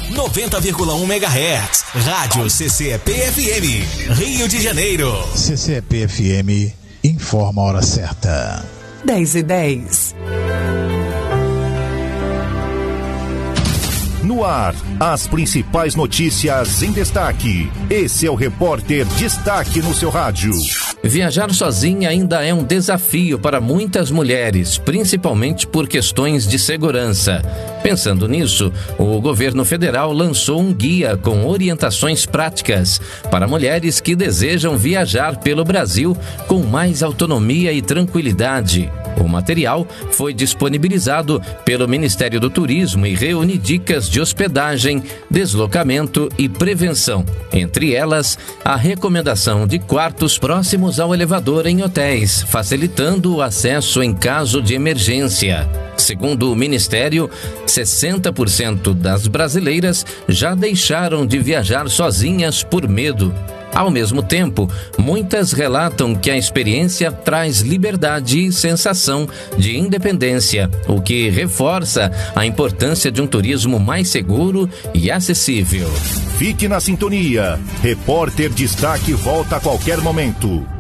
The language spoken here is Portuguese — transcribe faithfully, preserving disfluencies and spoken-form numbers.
noventa vírgula um megahertz. Rádio C C P F M, Rio de Janeiro. C C P F M informa a hora certa. dez e dez. No ar, as principais notícias em destaque. Esse é o Repórter Destaque no seu rádio. Viajar sozinha ainda é um desafio para muitas mulheres, principalmente por questões de segurança. Pensando nisso, o governo federal lançou um guia com orientações práticas para mulheres que desejam viajar pelo Brasil com mais autonomia e tranquilidade. O material foi disponibilizado pelo Ministério do Turismo e reúne dicas de hospedagem, deslocamento e prevenção. Entre elas, a recomendação de quartos próximos ao elevador em hotéis, facilitando o acesso em caso de emergência. Segundo o Ministério, sessenta por cento das brasileiras já deixaram de viajar sozinhas por medo. Ao mesmo tempo, muitas relatam que a experiência traz liberdade e sensação de independência, o que reforça a importância de um turismo mais seguro e acessível. Fique na sintonia. Repórter Destaque volta a qualquer momento.